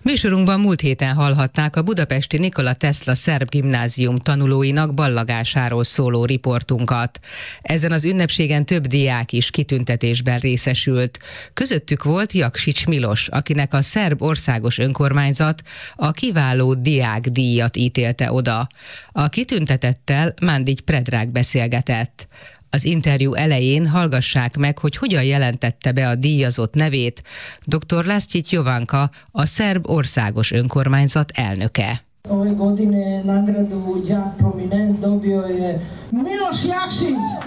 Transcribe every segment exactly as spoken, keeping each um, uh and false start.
Műsorunkban múlt héten hallhatták a budapesti Nikola Tesla szerb gimnázium tanulóinak ballagásáról szóló riportunkat. Ezen az ünnepségen több diák is kitüntetésben részesült. Közöttük volt Jaksics Milos, akinek a szerb országos önkormányzat a kiváló diák díjat ítélte oda. A kitüntetettel Mandić Predrag beszélgetett. Az interjú elején hallgassák meg, hogy hogyan jelentette be a díjazott nevét dr. Lascić Jovanka, a szerb országos önkormányzat elnöke. Ove godine nagradu đak prominent dobio je Miloš Jakšić.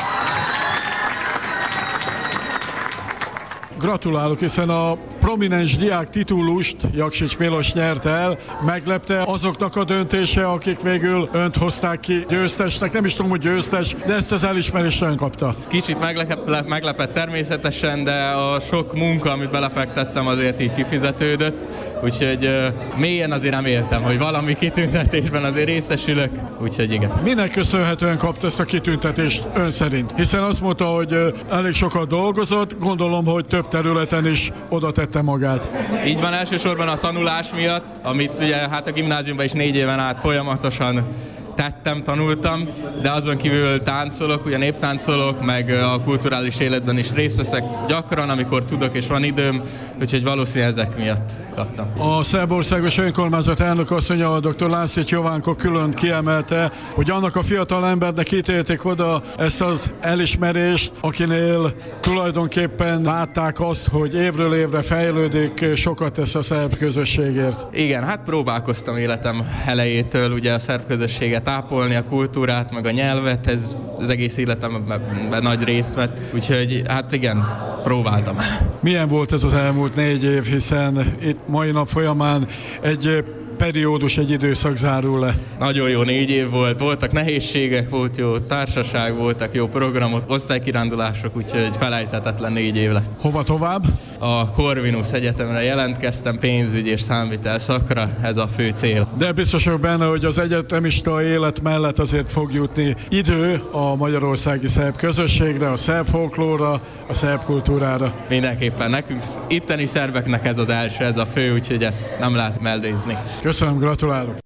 Gratulálok, hiszen a prominens diák titulust Jaksics Milos nyerte el. Meglepte azoknak a döntése, akik végül önt hozták ki győztesnek. Nem is tudom, hogy győztes, de ezt az elismerést ön kapta. Kicsit meglepett, meglepett természetesen, de a sok munka, amit belefektettem, azért így kifizetődött. Úgyhogy uh, mélyen azért reméltem, hogy valami kitüntetésben azért részesülök, úgyhogy igen. Minek köszönhetően kapta ezt a kitüntetést ön szerint? Hiszen azt mondta, hogy uh, elég sokat dolgozott, gondolom, hogy több területen is oda tette magát. Így van, elsősorban a tanulás miatt, amit ugye hát a gimnáziumban is négy éven át folyamatosan tettem, tanultam, de azon kívül táncolok, ugye néptáncolok, meg a kulturális életben is részt veszek gyakran, amikor tudok és van időm, úgyhogy valószínűleg ezek miatt kaptam. A szerb országos önkormányzat elnök asszonya, a dr. Lascić Jovanka külön kiemelte, hogy annak a fiatal embernek ítélték oda ezt az elismerést, akinél tulajdonképpen látták azt, hogy évről évre fejlődik, sokat tesz a szerb közösségért. Igen, hát próbálkoztam életem elejétől ugye a szerb közösséget ápolni, a kultúrát, meg a nyelvet, ez az egész életemben nagy részt vett, úgyhogy hát igen, próbáltam. Milyen volt ez az elmúlt négy év, hiszen itt mai nap folyamán egy periódus, egy időszak zárul le. Nagyon jó négy év volt, voltak nehézségek, volt jó társaság, voltak jó programok, osztálykirándulások, úgyhogy felejthetetlen négy év lett. Hova tovább? A Corvinus Egyetemre jelentkeztem, pénzügy és számvitel szakra, ez a fő cél. De biztos vagyok benne, hogy az egyetemista élet mellett azért fog jutni idő a magyarországi szerb közösségre, a szerb folklórra, a szerb kultúrára. Mindenképpen nekünk, itteni szerbeknek ez az első, ez a fő, úgyhogy ezt nem lehet mellőzni. Köszönöm, gratulálok!